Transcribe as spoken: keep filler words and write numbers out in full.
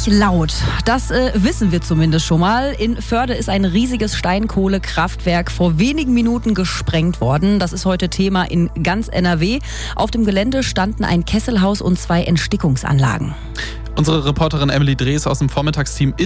ziemlich laut. Das äh, wissen wir zumindest schon mal. In Förde ist ein riesiges Steinkohlekraftwerk vor wenigen Minuten gesprengt worden. Das ist heute Thema in ganz N R W. Auf dem Gelände standen ein Kesselhaus und zwei Entstickungsanlagen. Unsere Reporterin Emily Drees aus dem Vormittagsteam